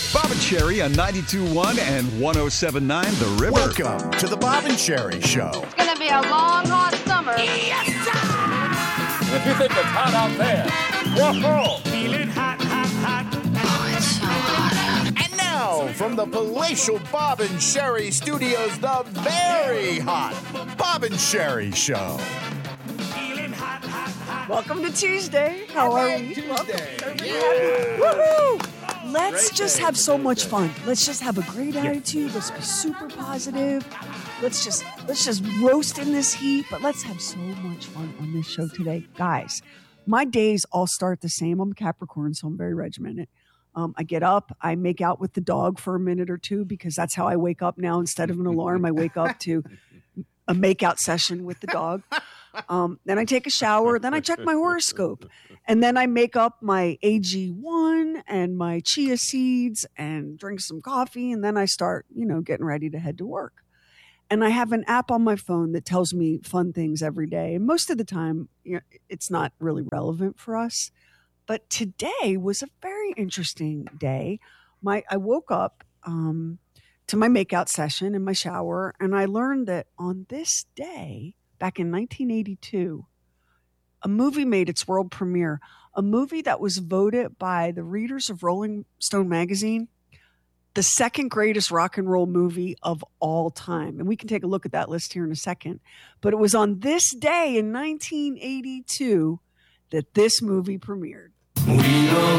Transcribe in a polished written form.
Bob and Sherry on 92.1 and 107.9 The River. Welcome to the Bob and Sherry Show. It's going to be a long, hot summer. Yes, sir! If you think it's hot out there, whoa! Feeling hot, hot, hot. Oh, it's so hot out. And now, from the palatial Bob and Sherry Studios, the very hot Bob and Sherry Show. Welcome to Tuesday. How are we? Tuesday. Woohoo! Let's just have so much fun. Let's just have a great attitude. Let's be super positive. Let's just roast in this heat, but let's have so much fun on this show today. Guys, my days all start the same. I'm a Capricorn, so I'm very regimented. I get up, I make out with the dog for a minute or two because that's how I wake up now. Instead of an alarm, I wake up to a makeout session with the dog. Then I take a shower. Then I check my horoscope. And then I make up my AG1 and my chia seeds and drink some coffee. And then I start, getting ready to head to work. And I have an app on my phone that tells me fun things every day. And most of the time, it's not really relevant for us. But today was a very interesting day. I woke up to my makeout session in my shower, and I learned that on this day, back in 1982, a movie made its world premiere, a movie that was voted by the readers of Rolling Stone magazine the second greatest rock and roll movie of all time. And we can take a look at that list here in a second. But it was on this day in 1982 that this movie premiered. We don't